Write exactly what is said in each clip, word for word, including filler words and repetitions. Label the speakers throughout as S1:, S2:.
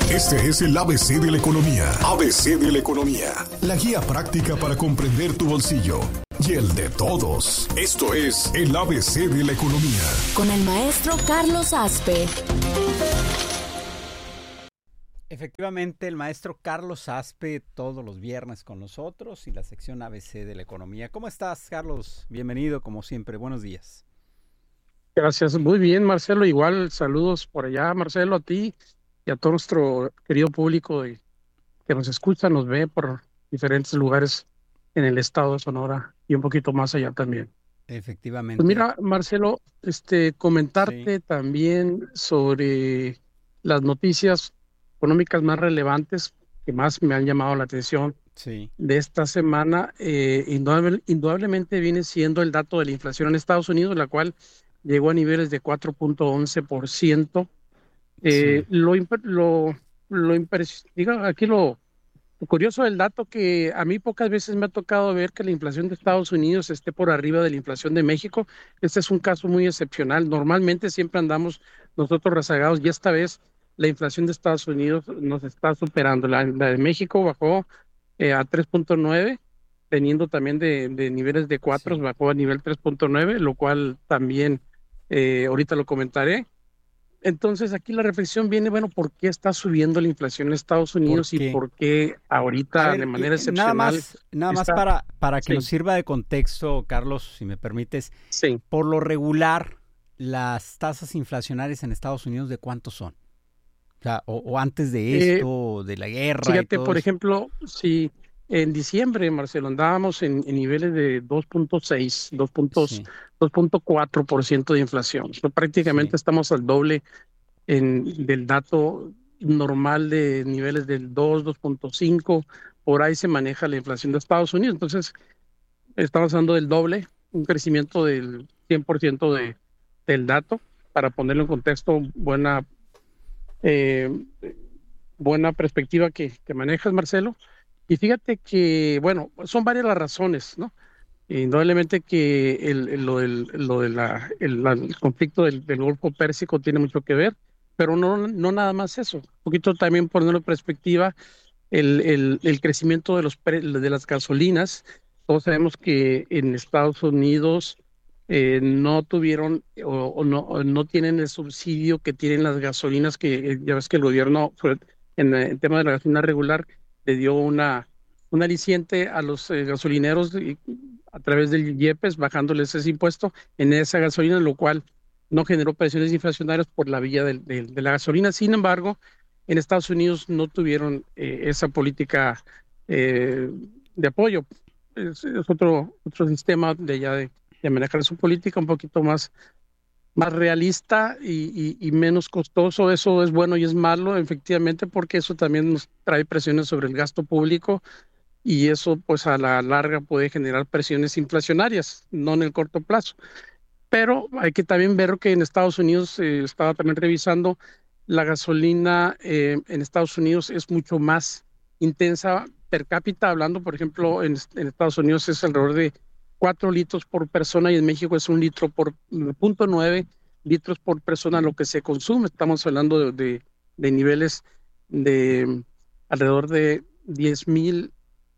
S1: Este es el A B C de la economía. A B C de la economía. La guía práctica para comprender tu bolsillo y el de todos. Esto es el A B C de la economía.
S2: Con el maestro Carlos Aspe.
S3: Efectivamente, el maestro Carlos Aspe todos los viernes con nosotros y la sección A B C de la economía. ¿Cómo estás, Carlos? Bienvenido, como siempre. Buenos días.
S4: Gracias. Muy bien, Marcelo. Igual saludos por allá, Marcelo, a ti y a todo nuestro querido público de, que nos escucha, nos ve por diferentes lugares en el estado de Sonora y un poquito más allá también.
S3: Efectivamente.
S4: Pues mira, Marcelo, este, comentarte sí. también sobre las noticias económicas más relevantes que más me han llamado la atención sí. de esta semana. Eh, indudable, indudablemente viene siendo el dato de la inflación en Estados Unidos, la cual llegó a niveles de cuatro punto once por ciento. Eh, sí. Lo, lo, lo diga, aquí lo, lo curioso del dato que a mí pocas veces me ha tocado ver que la inflación de Estados Unidos esté por arriba de la inflación de México. Este es un caso muy excepcional. Normalmente siempre andamos nosotros rezagados y esta vez la inflación de Estados Unidos nos está superando. La, la de México bajó eh, a tres punto nueve, teniendo también de, de niveles de cuatro, sí. bajó a nivel tres punto nueve, lo cual también eh, ahorita lo comentaré. Entonces aquí la reflexión viene, bueno, ¿por qué está subiendo la inflación en Estados Unidos ¿Por y por qué ahorita ver, de manera excepcional?
S3: Nada más, nada más
S4: está...
S3: para, para que
S4: sí.
S3: nos sirva de contexto, Carlos, si me permites.
S4: Sí.
S3: Por lo regular, las tasas inflacionarias en Estados Unidos, ¿de cuánto son? O sea, o, o antes de esto, eh, de la guerra.
S4: Fíjate,
S3: y todo
S4: por
S3: eso.
S4: ejemplo, si en diciembre, Marcelo, andábamos en, en niveles de dos punto seis, dos punto cuatro por ciento de inflación. So, prácticamente sí. estamos al doble en, del dato normal de niveles del dos, dos punto cinco. Por ahí se maneja la inflación de Estados Unidos. Entonces, estamos hablando del doble, un crecimiento del cien por ciento de, del dato. Para ponerlo en contexto, buena... Eh, buena perspectiva que, que manejas, Marcelo. Y fíjate que, bueno, son varias las razones, ¿no? Indudablemente que el, el, lo del, lo de la, el, la, el conflicto del, del Golfo Pérsico tiene mucho que ver, pero no, no nada más eso. Un poquito también ponerlo en perspectiva, el, el, el crecimiento de, los pre, de las gasolinas. Todos sabemos que en Estados Unidos Eh, no tuvieron o, o, no, o no tienen el subsidio que tienen las gasolinas, que eh, ya ves que el gobierno en el tema de la gasolina regular le dio una, un aliciente a los eh, gasolineros y, a través del IEPES, bajándoles ese impuesto en esa gasolina, lo cual no generó presiones inflacionarias por la vía de, de, de la gasolina. Sin embargo, en Estados Unidos no tuvieron eh, esa política eh, de apoyo. Es, es otro, otro sistema de allá de de manejar su política un poquito más, más realista y, y, y menos costoso. Eso es bueno y es malo, efectivamente, porque eso también nos trae presiones sobre el gasto público y eso pues a la larga puede generar presiones inflacionarias, no en el corto plazo. Pero hay que también ver que en Estados Unidos, eh, estaba también revisando, la gasolina eh, en Estados Unidos es mucho más intensa per cápita, hablando, por ejemplo, en, en Estados Unidos es alrededor de cuatro litros por persona y en México es un litro por punto nueve litros por persona lo que se consume. Estamos hablando de, de, de niveles de alrededor de diez mil,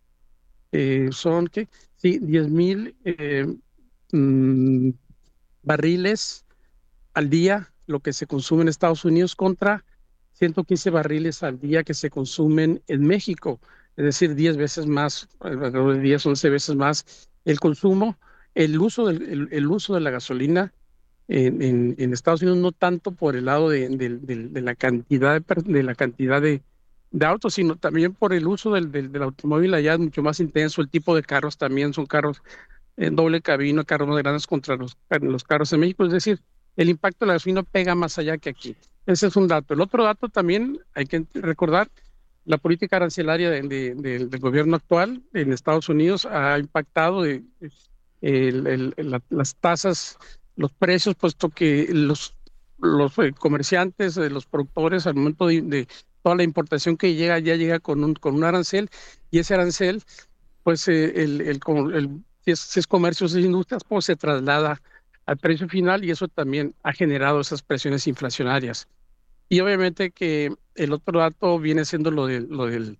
S4: eh, son ¿qué? Sí, diez mil eh, mmm, barriles al día lo que se consume en Estados Unidos contra ciento quince barriles al día que se consumen en México, es decir, diez veces más, alrededor de diez, once veces más el consumo, el uso, del, el, el uso de la gasolina en, en, en Estados Unidos, no tanto por el lado de, de, de, de la cantidad, de, de, la cantidad de, de autos, sino también por el uso del, del, del automóvil allá es mucho más intenso. El tipo de carros también son carros en doble cabina, carros más grandes contra los, los carros en México. Es decir, el impacto de la gasolina pega más allá que aquí. Ese es un dato. El otro dato también hay que recordar, la política arancelaria de, de, de, del gobierno actual en Estados Unidos ha impactado de, de, el, el, la, las tasas, los precios, puesto que los, los comerciantes, los productores, al momento de, de toda la importación que llega, ya llega con un, con un arancel, y ese arancel, pues eh, el, el, el, el, si, es, si es comercio, si es industrias, pues se traslada al precio final y eso también ha generado esas presiones inflacionarias. Y obviamente que el otro dato viene siendo lo, de, lo del,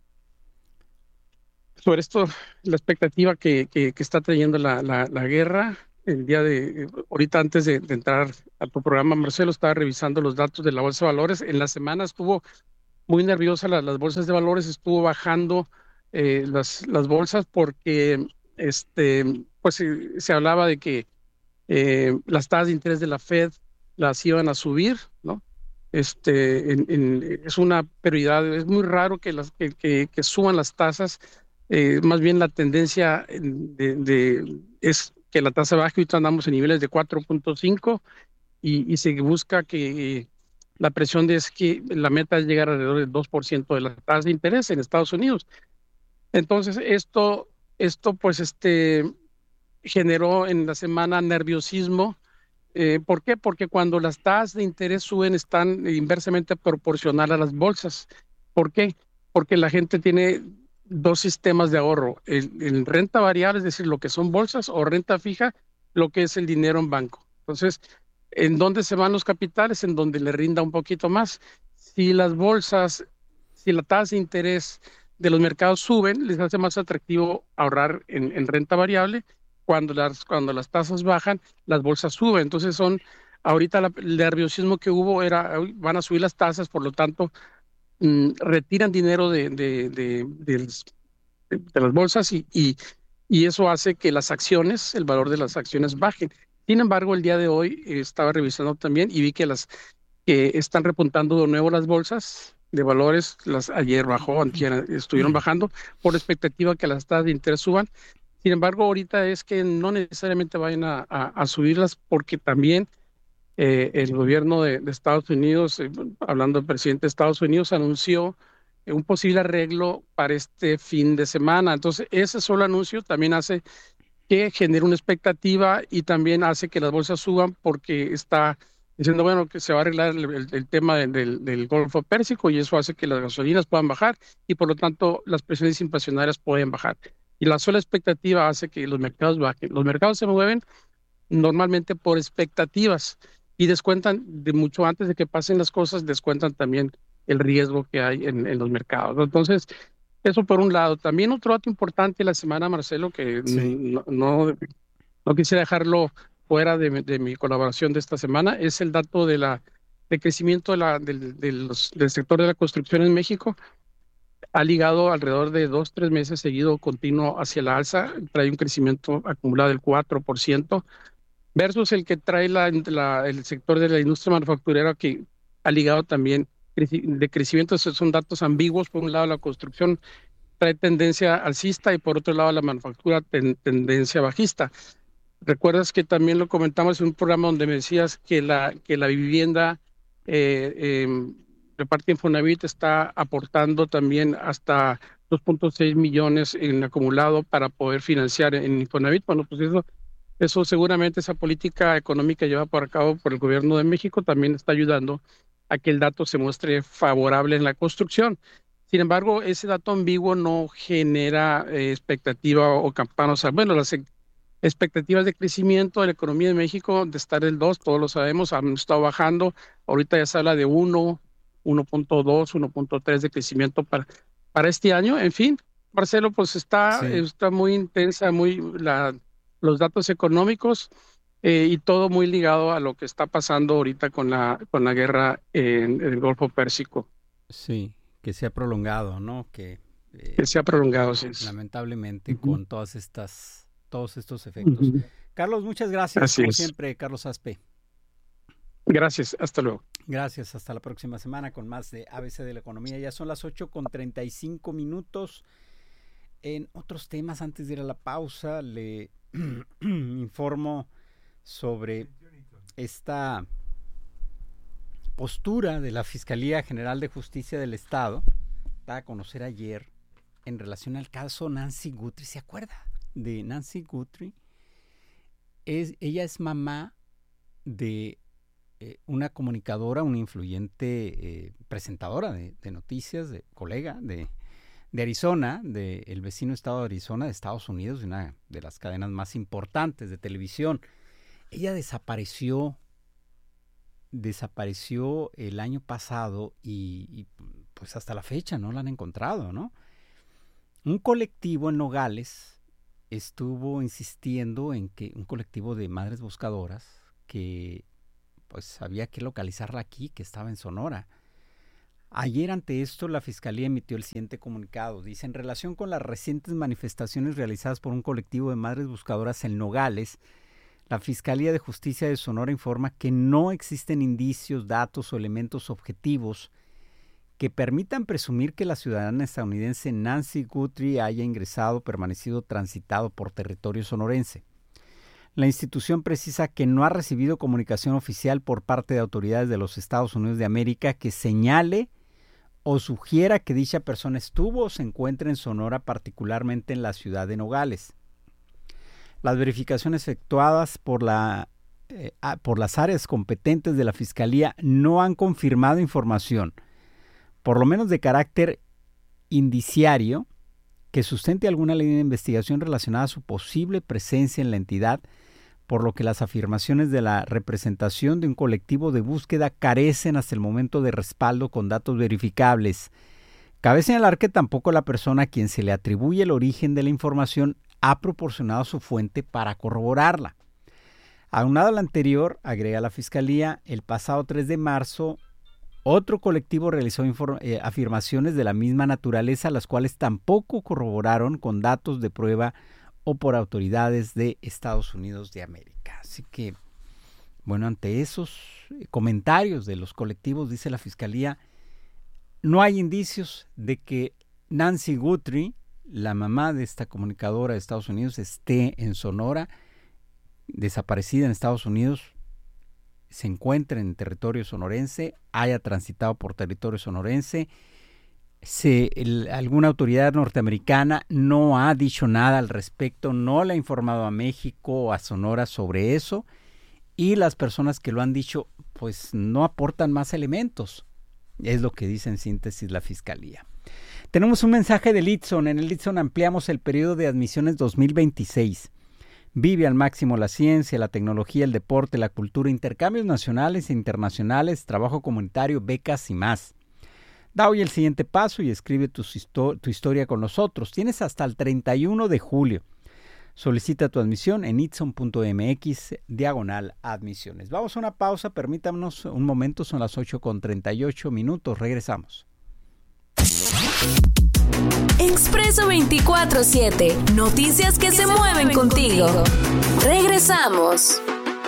S4: sobre esto, la expectativa que, que, que está trayendo la, la, la guerra. El día de, ahorita antes de, de entrar a tu programa, Marcelo, estaba revisando los datos de la Bolsa de Valores. En la semana estuvo muy nerviosa la, las bolsas de valores, estuvo bajando eh, las, las bolsas porque este, pues, se, se hablaba de que eh, las tasas de interés de la Fed las iban a subir, ¿no? Este, en, en, es una prioridad, es muy raro que, las, que, que, que suban las tasas, eh, más bien la tendencia de, de, es que la tasa baje. Ahorita andamos en niveles de cuatro punto cinco y, y se busca que eh, la presión de es que la meta es llegar alrededor del dos por ciento de la tasa de interés en Estados Unidos. Entonces, esto, esto pues, este, generó en la semana nerviosismo. Eh, ¿Por qué? Porque cuando las tasas de interés suben, están inversamente proporcional a las bolsas. ¿Por qué? Porque la gente tiene dos sistemas de ahorro, el, el renta variable, es decir, lo que son bolsas, o renta fija, lo que es el dinero en banco. Entonces, ¿en dónde se van los capitales? En donde le rinda un poquito más. Si las bolsas, si la tasa de interés de los mercados suben, les hace más atractivo ahorrar en, en renta variable. Cuando las, cuando las tasas bajan, las bolsas suben. Entonces son, ahorita la, el nerviosismo que hubo era, van a subir las tasas, por lo tanto, mmm, retiran dinero de, de, de, de, de las bolsas y, y, y eso hace que las acciones, el valor de las acciones bajen. Sin embargo, el día de hoy eh, estaba revisando también y vi que las que están repuntando de nuevo las bolsas de valores, las ayer bajó, antier estuvieron bajando por expectativa que las tasas de interés suban. Sin embargo, ahorita es que no necesariamente vayan a, a, a subirlas porque también eh, el gobierno de, de Estados Unidos, eh, hablando del presidente de Estados Unidos, anunció eh, un posible arreglo para este fin de semana. Entonces, ese solo anuncio también hace que genere una expectativa y también hace que las bolsas suban porque está diciendo, bueno, que se va a arreglar el, el, el tema del, del, del Golfo Pérsico y eso hace que las gasolinas puedan bajar y por lo tanto las presiones inflacionarias pueden bajar. Y la sola expectativa hace que los mercados bajen. Los mercados se mueven normalmente por expectativas y descuentan de mucho antes de que pasen las cosas, descuentan también el riesgo que hay en, en los mercados. Entonces, eso por un lado. También otro dato importante de la semana, Marcelo, que sí. no, no, no quisiera dejarlo fuera de, de mi colaboración de esta semana, es el dato de la de crecimiento de la, del, de los, del sector de la construcción en México. Ha ligado alrededor de dos, tres meses seguido continuo hacia la alza, trae un crecimiento acumulado del cuatro por ciento, versus el que trae la, la, el sector de la industria manufacturera, que ha ligado también de crecimiento. Esos son datos ambiguos. Por un lado, la construcción trae tendencia alcista y por otro lado, la manufactura ten, tendencia bajista. Recuerdas que también lo comentamos en un programa donde me decías que la, que la vivienda eh, eh, de parte Infonavit está aportando también hasta dos punto seis millones en acumulado para poder financiar en Infonavit. Bueno, pues eso, eso seguramente, esa política económica llevada por a cabo por el gobierno de México también está ayudando a que el dato se muestre favorable en la construcción. Sin embargo, ese dato ambiguo no genera eh, expectativa o campanas. Bueno, las expectativas de crecimiento de la economía de México, de estar el dos, todos lo sabemos, han estado bajando. Ahorita ya se habla de uno, uno punto dos, uno punto tres de crecimiento para, para este año. En fin, Marcelo, pues está, sí. está muy intensa, muy la, los datos económicos eh, y todo muy ligado a lo que está pasando ahorita con la, con la guerra en, en el Golfo Pérsico.
S3: Sí, que se ha prolongado, ¿no? Que,
S4: eh, que se ha prolongado, sí.
S3: Lamentablemente, uh-huh. con todas estas, todos estos efectos. Uh-huh. Carlos, muchas gracias,
S4: Así
S3: como
S4: es.
S3: siempre, Carlos Aspe.
S4: Gracias, hasta luego.
S3: Gracias, hasta la próxima semana con más de A B C de la Economía. Ya son las ocho con treinta y cinco minutos. En otros temas, antes de ir a la pausa, le informo sobre esta postura de la Fiscalía General de Justicia del Estado, da a conocer ayer en relación al caso Nancy Guthrie. ¿Se acuerda de Nancy Guthrie? Es, ella es mamá de eh, una comunicadora, una influyente eh, presentadora de, de noticias, de colega de, de Arizona, del vecino estado de Arizona, de Estados Unidos, de una de las cadenas más importantes de televisión. Ella desapareció desapareció el año pasado y, y pues hasta la fecha no la han encontrado, ¿no? Un colectivo en Nogales estuvo insistiendo en que un colectivo de madres buscadoras que pues había que localizarla aquí, que estaba en Sonora. Ayer ante esto la Fiscalía emitió el siguiente comunicado. Dice, en relación con las recientes manifestaciones realizadas por un colectivo de madres buscadoras en Nogales, la Fiscalía de Justicia de Sonora informa que no existen indicios, datos o elementos objetivos que permitan presumir que la ciudadana estadounidense Nancy Guthrie haya ingresado o permanecido transitado por territorio sonorense. La institución precisa que no ha recibido comunicación oficial por parte de autoridades de los Estados Unidos de América que señale o sugiera que dicha persona estuvo o se encuentra en Sonora, particularmente en la ciudad de Nogales. Las verificaciones efectuadas por, la, eh, por las áreas competentes de la Fiscalía no han confirmado información, por lo menos de carácter indiciario, que sustente alguna línea de investigación relacionada a su posible presencia en la entidad, por lo que las afirmaciones de la representación de un colectivo de búsqueda carecen hasta el momento de respaldo con datos verificables. Cabe señalar que tampoco la persona a quien se le atribuye el origen de la información ha proporcionado su fuente para corroborarla. Aunado a lo anterior, agrega la Fiscalía, el pasado tres de marzo, otro colectivo realizó eh, afirmaciones de la misma naturaleza, las cuales tampoco corroboraron con datos de prueba o por autoridades de Estados Unidos de América. Así que, bueno, ante esos comentarios de los colectivos, dice la Fiscalía, no hay indicios de que Nancy Guthrie, la mamá de esta comunicadora de Estados Unidos, esté en Sonora, desaparecida en Estados Unidos, se encuentre en territorio sonorense, haya transitado por territorio sonorense. Se, el, alguna autoridad norteamericana no ha dicho nada al respecto, no le ha informado a México o a Sonora sobre eso, y las personas que lo han dicho pues no aportan más elementos. Es lo que dice en síntesis la Fiscalía. Tenemos un mensaje del Itson. En el Itson ampliamos el periodo de admisiones dos mil veintiséis. Vive al máximo la ciencia, la tecnología, el deporte, la cultura, intercambios nacionales e internacionales, trabajo comunitario, becas y más. Da hoy el siguiente paso y escribe tu, tu historia con nosotros. Tienes hasta el treinta y uno de julio. Solicita tu admisión en itson punto m x diagonal admisiones. Vamos a una pausa, permítanos un momento, son las ocho con treinta y ocho minutos, regresamos.
S2: Expreso veinticuatro siete. Noticias que, que se, se mueven, mueven contigo. contigo. Regresamos.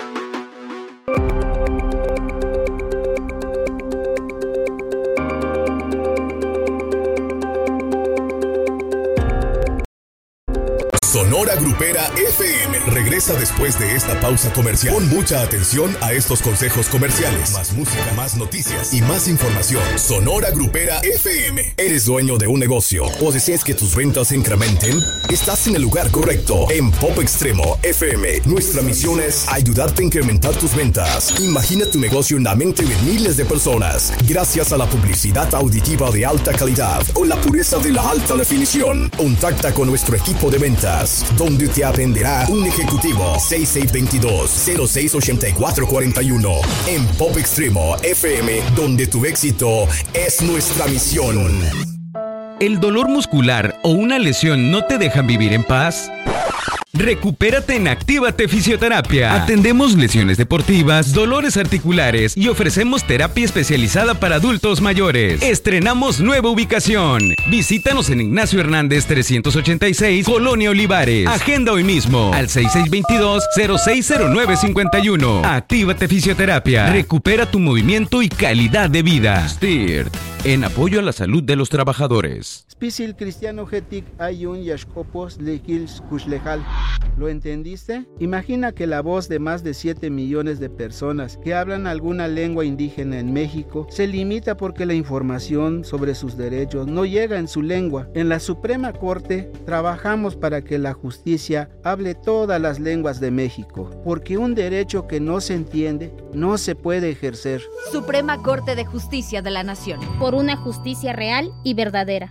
S1: Sonora Grupera F M regresa después de esta pausa comercial. Pon mucha atención a estos consejos comerciales. Más música, más noticias y más información. Sonora Grupera F M. ¿Eres dueño de un negocio o deseas que tus ventas se incrementen? Estás en el lugar correcto. En Pop Extremo F M, nuestra misión es ayudarte a incrementar tus ventas. Imagina tu negocio en la mente de miles de personas gracias a la publicidad auditiva de alta calidad o la pureza de la alta definición. Contacta con nuestro equipo de ventas, donde te atenderá un ejecutivo. Seis seis dos dos, cero seis ocho cuatro cuatro uno. En Pop Extremo F M, donde tu éxito es nuestra misión.
S5: ¿El dolor muscular o una lesión no te dejan vivir en paz? Recupérate en Actívate Fisioterapia. Atendemos lesiones deportivas, dolores articulares y ofrecemos terapia especializada para adultos mayores. Estrenamos nueva ubicación. Visítanos en Ignacio Hernández trescientos ochenta y seis, Colonia Olivares. Agenda hoy mismo al seis seis dos dos, cero seis cero nueve cinco uno. Actívate Fisioterapia. Recupera tu movimiento y calidad de vida. S T I R T, en apoyo a la salud de los trabajadores.
S6: Spisil Cristiano Getic Ayun Yashkopos Lekils Kushlejal. ¿Lo entendiste? Imagina que la voz de más de siete millones de personas que hablan alguna lengua indígena en México se limita porque la información sobre sus derechos no llega en su lengua. En la Suprema Corte trabajamos para que la justicia hable todas las lenguas de México, porque un derecho que no se entiende no se puede ejercer.
S7: Suprema Corte de Justicia de la Nación.
S8: Por una justicia real y verdadera.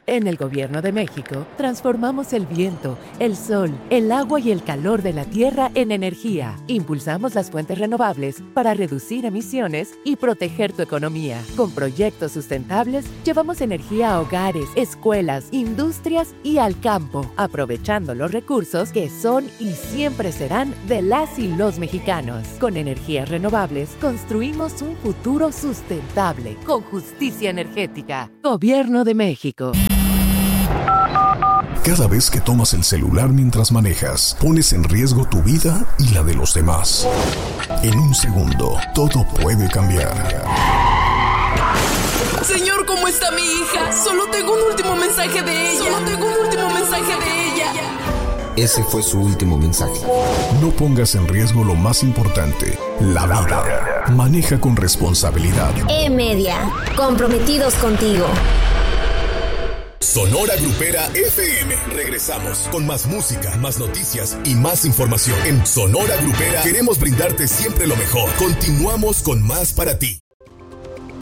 S7: En el Gobierno de México, transformamos el viento, el sol, el agua y el calor de la tierra en energía. Impulsamos las fuentes renovables para reducir emisiones y proteger tu economía. Con proyectos sustentables, llevamos energía a hogares, escuelas, industrias y al campo, aprovechando los recursos que son y siempre serán de las y los mexicanos. Con energías renovables, construimos un futuro sustentable, con justicia energética. Gobierno de México.
S1: Cada vez que tomas el celular mientras manejas, pones en riesgo tu vida y la de los demás. En un segundo, todo puede cambiar.
S8: Señor, ¿cómo está mi hija? Solo tengo un último mensaje de ella. Solo tengo un último mensaje de ella.
S9: Ese fue su último mensaje.
S1: No pongas en riesgo lo más importante, la vida. Maneja con responsabilidad.
S2: E-Media, comprometidos contigo.
S1: Sonora Grupera F M. Regresamos con más música, más noticias y más información. En Sonora Grupera queremos brindarte siempre lo mejor. Continuamos con más para ti.